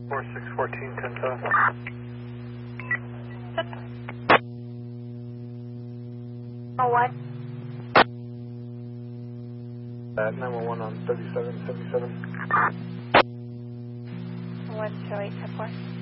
4614, 10 south. Oh, what? 911 on 3777. 128, 10 4.